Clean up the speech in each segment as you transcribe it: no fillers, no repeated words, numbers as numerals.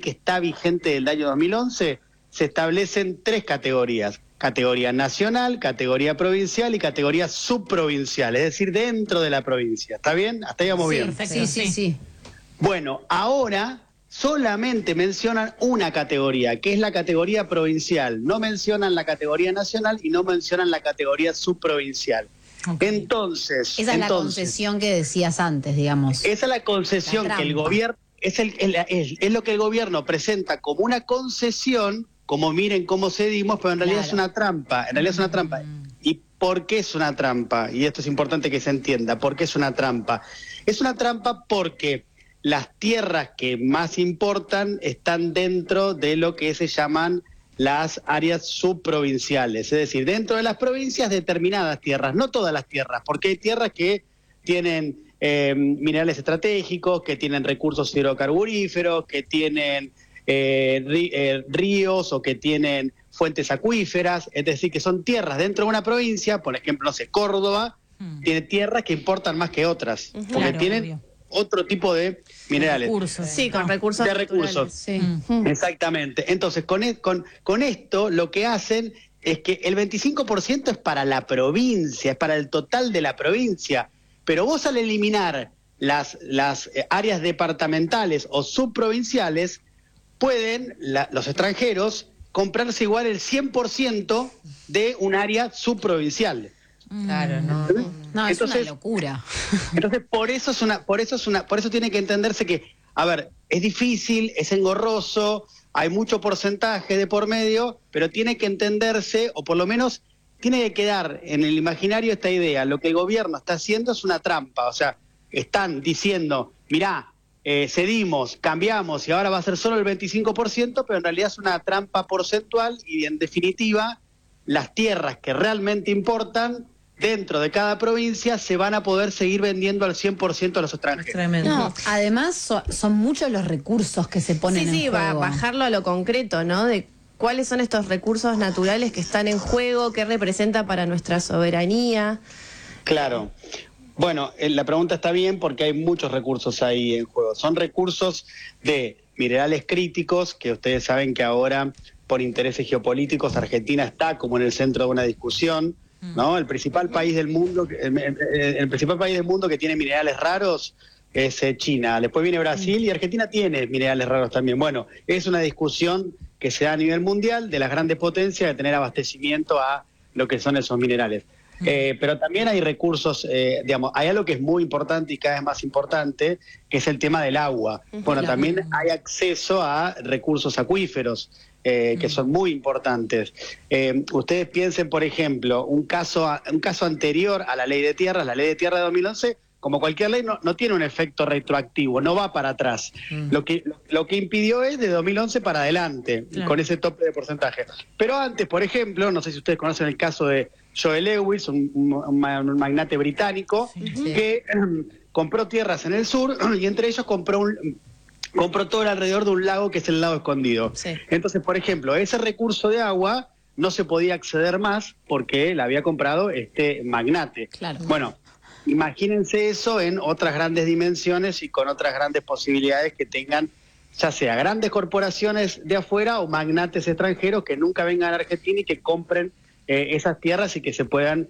que está vigente del año 2011, se establecen 3 categorías. Categoría nacional, categoría provincial y categoría subprovincial, es decir, dentro de la provincia. ¿Está bien? Hasta ahí vamos bien. Perfecto, sí. Bueno, ahora solamente mencionan una categoría, que es la categoría provincial. No mencionan la categoría nacional y no mencionan la categoría subprovincial. Okay. Entonces... Esa es la concesión que decías antes, digamos. Esa es la concesión que el gobierno... Es lo que el gobierno presenta como una concesión, como miren cómo cedimos, pero en realidad es una trampa. En realidad es una trampa. ¿Y por qué es una trampa? Y esto es importante que se entienda. ¿Por qué es una trampa? Es una trampa porque las tierras que más importan están dentro de lo que se llaman las áreas subprovinciales, es decir, dentro de las provincias determinadas tierras, no todas las tierras, porque hay tierras que tienen minerales estratégicos, que tienen recursos hidrocarburíferos, que tienen ríos o que tienen fuentes acuíferas, es decir, que son tierras dentro de una provincia, por ejemplo, no sé, Córdoba, tiene tierras que importan más que otras, porque tienen otro tipo de minerales. Recursos. Sí, con recursos de recursos. Sí. Exactamente. Entonces, con esto lo que hacen es que el 25% es para la provincia, es para el total de la provincia. Pero vos al eliminar las áreas departamentales o subprovinciales, pueden los extranjeros comprarse igual el 100% de un área subprovincial. Claro, no, entonces, es una locura. Entonces, por eso tiene que entenderse que, a ver, es difícil, es engorroso, hay mucho porcentaje de por medio, pero tiene que entenderse, o por lo menos tiene que quedar en el imaginario esta idea. Lo que el gobierno está haciendo es una trampa, o sea, están diciendo, mirá, cedimos, cambiamos y ahora va a ser solo el 25%, pero en realidad es una trampa porcentual y en definitiva las tierras que realmente importan dentro de cada provincia se van a poder seguir vendiendo al 100% a los extranjeros. No, además son muchos los recursos que se ponen en juego. Bajarlo a lo concreto, ¿no? De cuáles son estos recursos naturales que están en juego, qué representa para nuestra soberanía. Claro. Bueno, la pregunta está bien porque hay muchos recursos ahí en juego. Son recursos de minerales críticos, que ustedes saben que ahora, por intereses geopolíticos, Argentina está como en el centro de una discusión, ¿no? El principal país del mundo que tiene minerales raros es China. Después viene Brasil y Argentina tiene minerales raros también. Bueno, es una discusión que se da a nivel mundial de las grandes potencias de tener abastecimiento a lo que son esos minerales. Pero también hay recursos, digamos, hay algo que es muy importante y cada vez más importante, que es el tema del agua. Bueno, también hay acceso a recursos acuíferos, que son muy importantes. Ustedes piensen, por ejemplo, un caso anterior a la Ley de Tierras, la Ley de Tierra de 2011, como cualquier ley, no tiene un efecto retroactivo, no va para atrás. Lo que impidió es de 2011 para adelante, con ese tope de porcentaje. Pero antes, por ejemplo, no sé si ustedes conocen el caso de Joe Lewis, un magnate británico, que compró tierras en el sur y entre ellos compró todo alrededor de un lago que es el lago Escondido. Entonces, por ejemplo, ese recurso de agua no se podía acceder más porque la había comprado este magnate. Bueno, imagínense eso en otras grandes dimensiones y con otras grandes posibilidades que tengan, ya sea grandes corporaciones de afuera o magnates extranjeros que nunca vengan a Argentina y que compren esas tierras y que se puedan,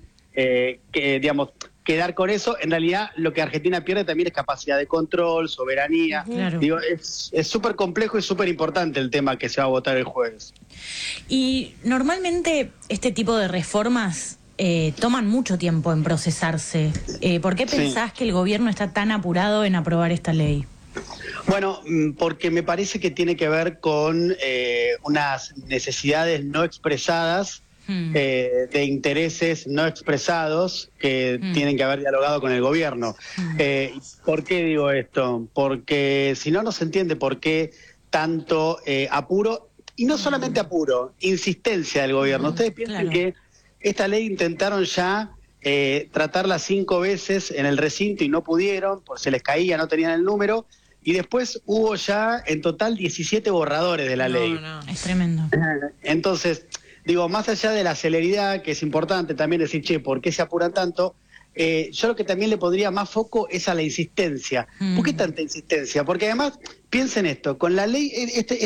quedar con eso. En realidad, lo que Argentina pierde también es capacidad de control, soberanía. Digo, es súper complejo y súper importante el tema que se va a votar el jueves. Y normalmente este tipo de reformas toman mucho tiempo en procesarse. ¿Por qué pensás que el gobierno está tan apurado en aprobar esta ley? Bueno, porque me parece que tiene que ver con unas necesidades no expresadas, de intereses no expresados que tienen que haber dialogado con el gobierno. ¿Por qué digo esto? Porque si no, no se entiende por qué tanto apuro, y no solamente apuro, insistencia del gobierno. Ustedes piensan que esta ley intentaron ya tratarla 5 veces en el recinto y no pudieron, porque se les caía, no tenían el número, y después hubo ya en total 17 borradores de la ley. Es tremendo. Entonces, digo, más allá de la celeridad, que es importante también decir, che, ¿por qué se apuran tanto? Yo lo que también le pondría más foco es a la insistencia. ¿Por qué tanta insistencia? Porque además, piensen esto, con la ley,